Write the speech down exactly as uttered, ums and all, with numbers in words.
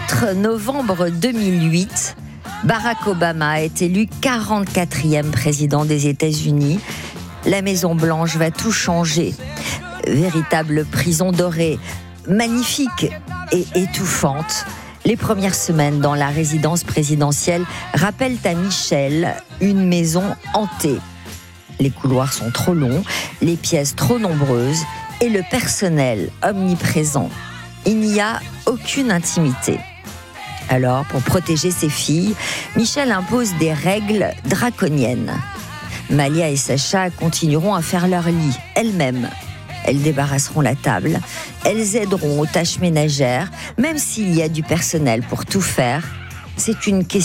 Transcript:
quatre novembre deux mille huit, Barack Obama est élu quarante-quatrième président des États-Unis. La Maison-Blanche va tout changer. Véritable prison dorée, magnifique et étouffante. Les premières semaines dans la résidence présidentielle rappellent à Michel une maison hantée. Les couloirs sont trop longs, les pièces trop nombreuses et le personnel omniprésent. Il n'y a aucune intimité. Alors, pour protéger ses filles, Michel impose des règles draconiennes. Malia et Sacha continueront à faire leur lit elles-mêmes. Elles débarrasseront la table, elles aideront aux tâches ménagères, même s'il y a du personnel pour tout faire. C'est une question